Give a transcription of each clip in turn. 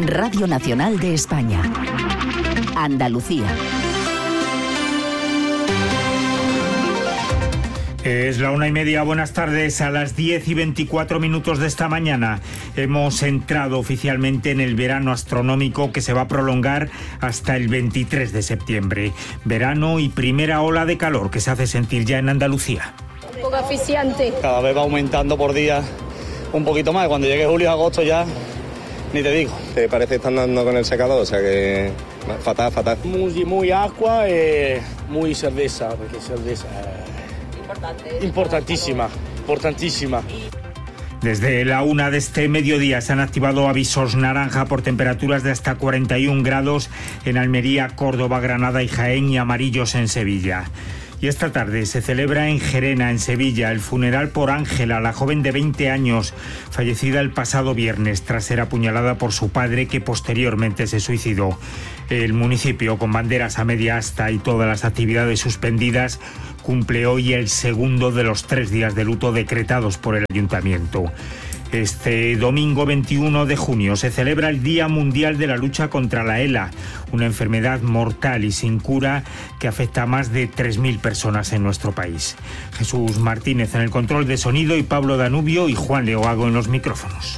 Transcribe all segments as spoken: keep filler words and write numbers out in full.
Radio Nacional de España. Andalucía. Es la una y media, buenas tardes. A las diez y veinticuatro minutos de esta mañana hemos entrado oficialmente en el verano astronómico que se va a prolongar hasta el veintitrés de septiembre. Verano y primera ola de calor que se hace sentir ya en Andalucía. Un poco asfixiante. Cada vez va aumentando por día un poquito más. Cuando llegue julio, agosto ya, ni te digo. Te parece que están dando con el secador, o sea que fatal, fatal. Muy, muy agua y muy cerveza, porque cerveza... Importante. Importantísima, importantísima. Desde la una de este mediodía se han activado avisos naranja por temperaturas de hasta cuarenta y un grados en Almería, Córdoba, Granada y Jaén y amarillos en Sevilla. Y esta tarde se celebra en Gerena, en Sevilla, el funeral por Ángela, la joven de veinte años, fallecida el pasado viernes tras ser apuñalada por su padre, que posteriormente se suicidó. El municipio, con banderas a media asta y todas las actividades suspendidas, cumple hoy el segundo de los tres días de luto decretados por el ayuntamiento. Este domingo veintiuno de junio se celebra el Día Mundial de la Lucha contra la ELA, una enfermedad mortal y sin cura que afecta a más de tres mil personas en nuestro país. Jesús Martínez en el control de sonido y Pablo Danubio y Juan Leogago en los micrófonos.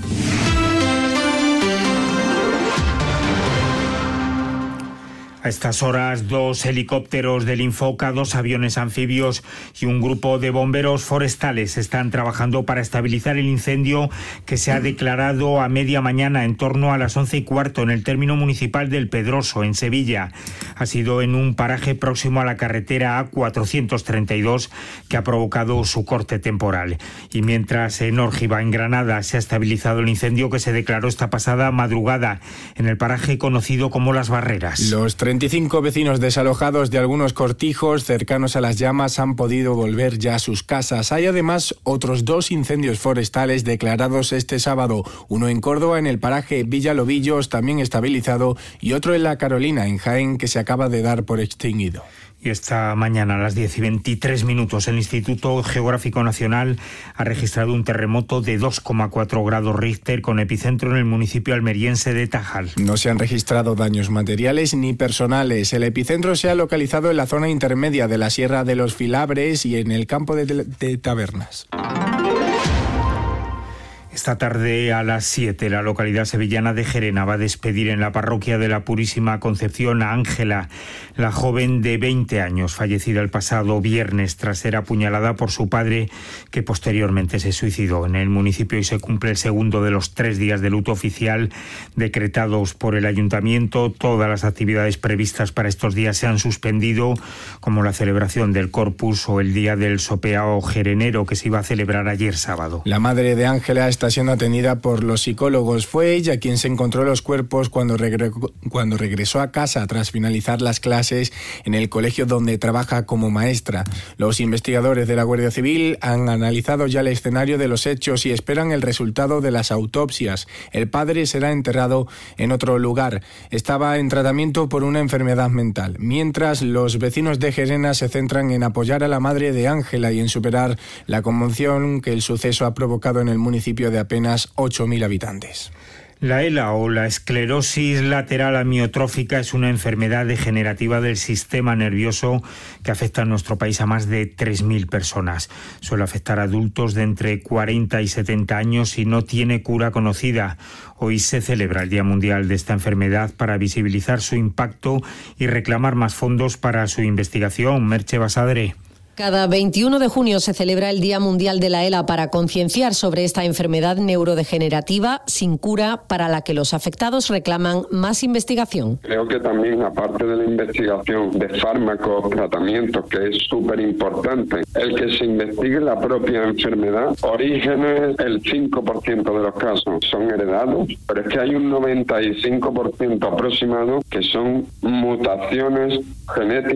A estas horas, dos helicópteros del Infoca, dos aviones anfibios y un grupo de bomberos forestales están trabajando para estabilizar el incendio que se ha declarado a media mañana, en torno a las once y cuarto, en el término municipal del Pedroso, en Sevilla. Ha sido en un paraje próximo a la carretera A cuatrocientos treinta y dos que ha provocado su corte temporal. Y mientras en Órgiva, en Granada, se ha estabilizado el incendio que se declaró esta pasada madrugada en el paraje conocido como Las Barreras. Los veinticinco vecinos desalojados de algunos cortijos cercanos a las llamas han podido volver ya a sus casas. Hay además otros dos incendios forestales declarados este sábado, uno en Córdoba, en el paraje Villalobillos, también estabilizado, y otro en La Carolina, en Jaén, que se acaba de dar por extinguido. Y esta mañana a las diez y veintitrés minutos el Instituto Geográfico Nacional ha registrado un terremoto de dos coma cuatro grados Richter con epicentro en el municipio almeriense de Tajal. No se han registrado daños materiales ni personales. El epicentro se ha localizado en la zona intermedia de la Sierra de los Filabres y en el campo de, de Tabernas. Esta tarde a las siete, la localidad sevillana de Gerena va a despedir en la parroquia de la Purísima Concepción a Ángela, la joven de veinte años, fallecida el pasado viernes tras ser apuñalada por su padre, que posteriormente se suicidó. En el municipio hoy se cumple el segundo de los tres días de luto oficial decretados por el ayuntamiento. Todas las actividades previstas para estos días se han suspendido, como la celebración del Corpus o el Día del Sopeao Gerenero, que se iba a celebrar ayer sábado. La madre de Ángela está siendo atendida por los psicólogos. Fue ella quien se encontró los cuerpos cuando, regre- cuando regresó a casa tras finalizar las clases en el colegio donde trabaja como maestra. Los investigadores de la Guardia Civil han analizado ya el escenario de los hechos y esperan el resultado de las autopsias. El padre será enterrado en otro lugar. Estaba en tratamiento por una enfermedad mental. Mientras, los vecinos de Gerena se centran en apoyar a la madre de Ángela y en superar la conmoción que el suceso ha provocado en el municipio de apenas ocho mil habitantes. La ELA o la esclerosis lateral amiotrófica es una enfermedad degenerativa del sistema nervioso que afecta en nuestro país a más de tres mil personas. Suele afectar a adultos de entre cuarenta y setenta años y no tiene cura conocida. Hoy se celebra el Día Mundial de esta enfermedad para visibilizar su impacto y reclamar más fondos para su investigación. Merche Basadre. Cada veintiuno de junio se celebra el Día Mundial de la ELA para concienciar sobre esta enfermedad neurodegenerativa sin cura para la que los afectados reclaman más investigación. Creo que también, aparte de la investigación de fármacos, tratamientos, que es súper importante, el que se investigue la propia enfermedad. Orígenes, el cinco por ciento de los casos son heredados, pero es que hay un noventa y cinco por ciento aproximado que son mutaciones genéticas.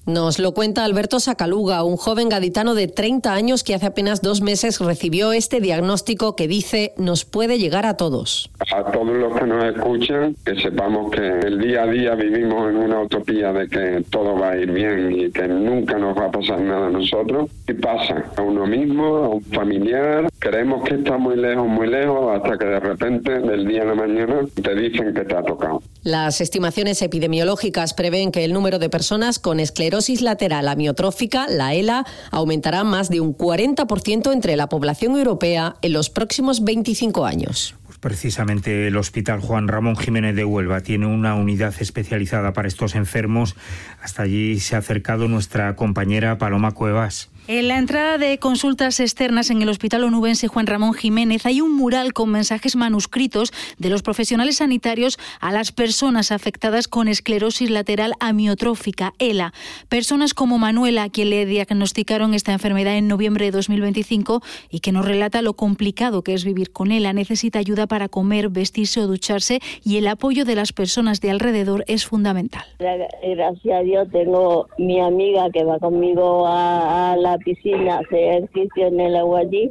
Nos lo cuenta Alberto Sacaluga, un joven gaditano de treinta años que hace apenas dos meses recibió este diagnóstico que dice nos puede llegar a todos. A todos los que nos escuchan, que sepamos que el día a día vivimos en una utopía de que todo va a ir bien y que nunca nos va a pasar nada a nosotros. Y pasa a uno mismo, a un familiar. Creemos que está muy lejos, muy lejos, hasta que de repente, del día a la mañana, te dicen que te ha tocado. Las estimaciones epidemiológicas prevén que el número de personas con esclerosis lateral amiotrófica, la ELA, aumentará más de un cuarenta por ciento entre la población europea en los próximos veinticinco años. Pues precisamente el Hospital Juan Ramón Jiménez de Huelva tiene una unidad especializada para estos enfermos. Hasta allí se ha acercado nuestra compañera Paloma Cuevas. En la entrada de consultas externas en el Hospital Onubense Juan Ramón Jiménez hay un mural con mensajes manuscritos de los profesionales sanitarios a las personas afectadas con esclerosis lateral amiotrófica, ELA. Personas como Manuela, a quien le diagnosticaron esta enfermedad en noviembre de dos mil veinticinco y que nos relata lo complicado que es vivir con ELA. Necesita ayuda para comer, vestirse o ducharse y el apoyo de las personas de alrededor es fundamental. Gracias a Dios tengo mi amiga que va conmigo a, a la piscina, hacer ejercicio en el agua allí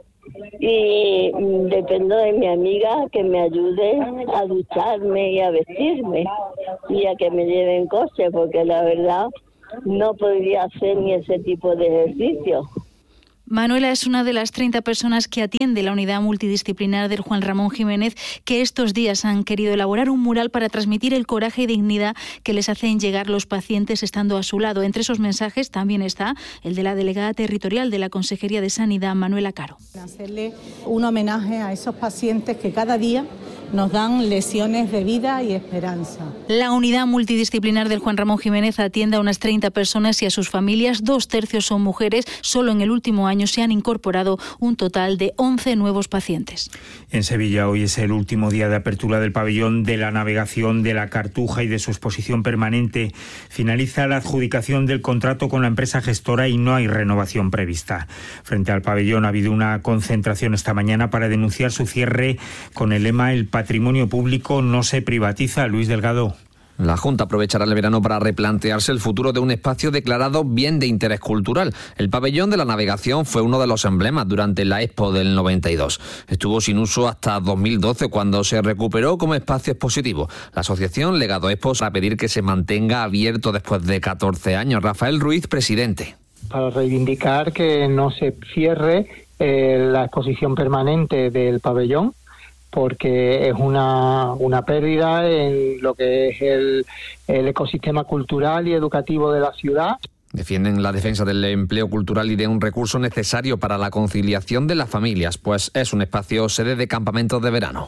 y dependo de mi amiga que me ayude a ducharme y a vestirme y a que me lleve en coche, porque la verdad no podría hacer ni ese tipo de ejercicio. Manuela es una de las treinta personas que atiende la unidad multidisciplinar del Juan Ramón Jiménez, que estos días han querido elaborar un mural para transmitir el coraje y dignidad que les hacen llegar los pacientes estando a su lado. Entre esos mensajes también está el de la delegada territorial de la Consejería de Sanidad, Manuela Caro. Hacerle un homenaje a esos pacientes que cada día nos dan lecciones de vida y esperanza. La unidad multidisciplinar del Juan Ramón Jiménez atiende a unas treinta personas y a sus familias. Dos tercios son mujeres. Solo en el último año se han incorporado un total de once nuevos pacientes. En Sevilla hoy es el último día de apertura del pabellón de la navegación de la Cartuja y de su exposición permanente. Finaliza la adjudicación del contrato con la empresa gestora y no hay renovación prevista. Frente al pabellón ha habido una concentración esta mañana para denunciar su cierre con el lema "El patrimonio público no se privatiza". Luis Delgado. La Junta aprovechará el verano para replantearse el futuro de un espacio declarado bien de interés cultural. El pabellón de la navegación fue uno de los emblemas durante la Expo del noventa y dos. Estuvo sin uso hasta dos mil doce, cuando se recuperó como espacio expositivo. La asociación Legado Expo va a pedir que se mantenga abierto después de catorce años. Rafael Ruiz, presidente. Para reivindicar que no se cierre eh, la exposición permanente del pabellón, porque es una, una pérdida en lo que es el, el ecosistema cultural y educativo de la ciudad. Defienden la defensa del empleo cultural y de un recurso necesario para la conciliación de las familias, pues es un espacio sede de campamentos de verano.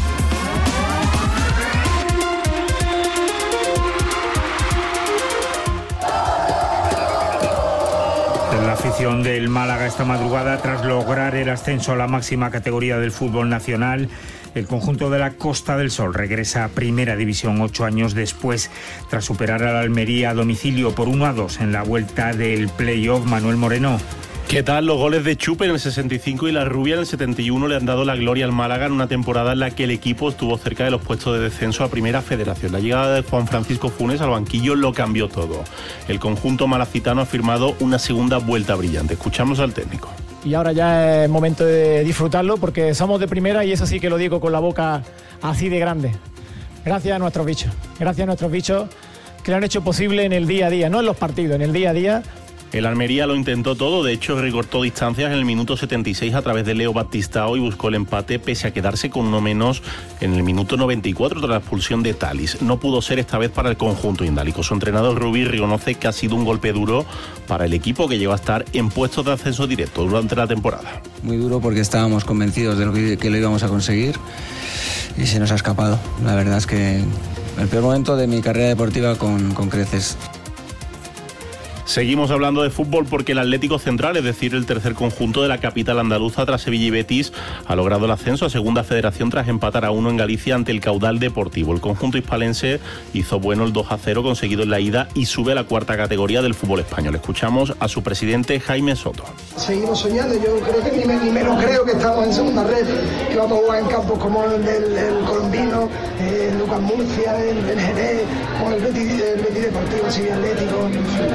La afición del Málaga esta madrugada tras lograr el ascenso a la máxima categoría del fútbol nacional. El conjunto de la Costa del Sol regresa a Primera División ocho años después, tras superar al Almería a domicilio por uno a dos en la vuelta del play-off. Manuel Moreno. ¿Qué tal? Los goles de Chupe en el sesenta y cinco y la Rubia en el setenta y uno le han dado la gloria al Málaga en una temporada en la que el equipo estuvo cerca de los puestos de descenso a Primera Federación. La llegada de Juan Francisco Funes al banquillo lo cambió todo. El conjunto malacitano ha firmado una segunda vuelta brillante. Escuchamos al técnico. Y ahora ya es momento de disfrutarlo, porque somos de primera y eso sí que lo digo con la boca así de grande. Gracias a nuestros bichos, gracias a nuestros bichos que lo han hecho posible en el día a día, no en los partidos, en el día a día. El Almería lo intentó todo, de hecho recortó distancias en el minuto setenta y seis a través de Leo Baptistao y buscó el empate pese a quedarse con uno menos en el minuto noventa y cuatro tras la expulsión de Talis. No pudo ser esta vez para el conjunto indálico. Su entrenador Rubí reconoce que ha sido un golpe duro para el equipo, que llegó a estar en puestos de ascenso directo durante la temporada. Muy duro porque estábamos convencidos de lo que, que lo íbamos a conseguir y se nos ha escapado. La verdad es que el peor momento de mi carrera deportiva con, con creces. Seguimos hablando de fútbol porque el Atlético Central, es decir, el tercer conjunto de la capital andaluza tras Sevilla y Betis, ha logrado el ascenso a Segunda Federación tras empatar a uno en Galicia ante el Caudal Deportivo. El conjunto hispalense hizo bueno el dos a cero conseguido en la ida y sube a la cuarta categoría del fútbol español. Escuchamos a su presidente Jaime Soto. Seguimos soñando, yo creo que ni, me, ni menos creo que estamos en segunda red, que vamos a jugar en campos como el del el Colombino, el Lucas Murcia, el, el Jerez, o el Betis, el Betis Deportivo, Sevilla Atlético.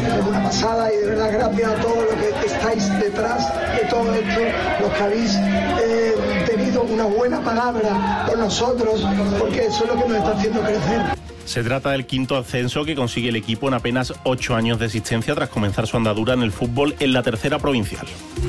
es una pasada y de verdad gracias a todos los que estáis detrás de todo esto, los que habéis eh, tenido una buena palabra con nosotros, porque eso es lo que nos está haciendo crecer. Se trata del quinto ascenso que consigue el equipo en apenas ocho años de existencia tras comenzar su andadura en el fútbol en la tercera provincial.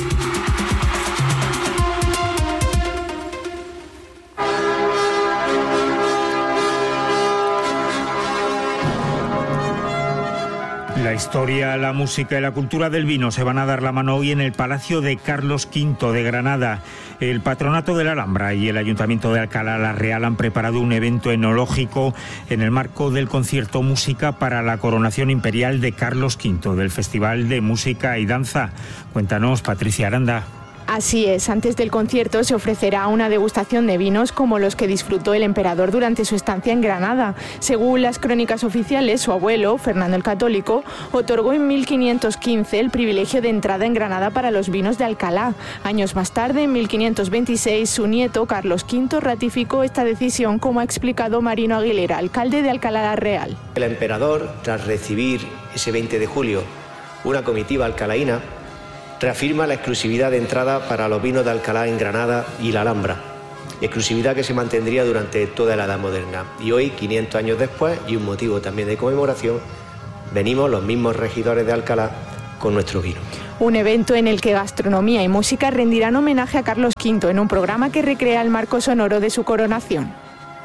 La historia, la música y la cultura del vino se van a dar la mano hoy en el Palacio de Carlos quinto de Granada. El Patronato de la Alhambra y el Ayuntamiento de Alcalá la Real han preparado un evento enológico en el marco del concierto Música para la Coronación Imperial de Carlos quinto del Festival de Música y Danza. Cuéntanos, Patricia Aranda. Así es, antes del concierto se ofrecerá una degustación de vinos como los que disfrutó el emperador durante su estancia en Granada. Según las crónicas oficiales, su abuelo, Fernando el Católico, otorgó en mil quinientos quince el privilegio de entrada en Granada para los vinos de Alcalá. Años más tarde, en mil quinientos veintiséis, su nieto, Carlos quinto, ratificó esta decisión, como ha explicado Marino Aguilera, alcalde de Alcalá la Real. El emperador, tras recibir ese veinte de julio una comitiva alcalaína, reafirma la exclusividad de entrada para los vinos de Alcalá en Granada y la Alhambra, exclusividad que se mantendría durante toda la Edad Moderna. Y hoy, quinientos años después, y un motivo también de conmemoración, venimos los mismos regidores de Alcalá con nuestro vino. Un evento en el que gastronomía y música rendirán homenaje a Carlos quinto en un programa que recrea el marco sonoro de su coronación.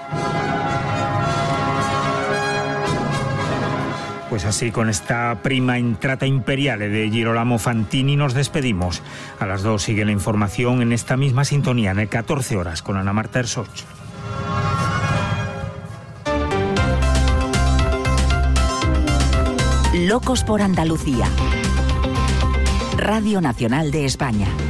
Pues así, con esta prima entrata imperiale de Girolamo Fantini nos despedimos. A las dos sigue la información en esta misma sintonía, en el catorce horas, con Ana Marta Ersoch. Locos por Andalucía. Radio Nacional de España.